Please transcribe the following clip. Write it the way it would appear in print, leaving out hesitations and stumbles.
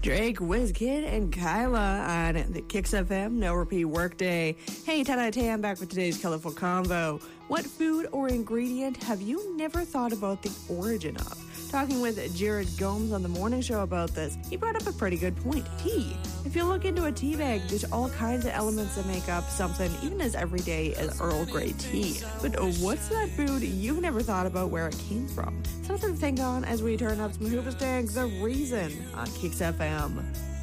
Drake, WizKid, and Kyla on the Kicks FM No Repeat Workday. Hey, Tada Tam back with today's colorful convo. What food or ingredient have you never thought about the origin of? Talking with Jared Gomes on the morning show about this, he brought up a pretty good point. Tea. If you look into a tea bag, there's all kinds of elements that make up something even as everyday as Earl Grey tea. But what's that food you've never thought about where it came from? Something to think on as we turn up some Hoobastank, The Reason on Kicks FM.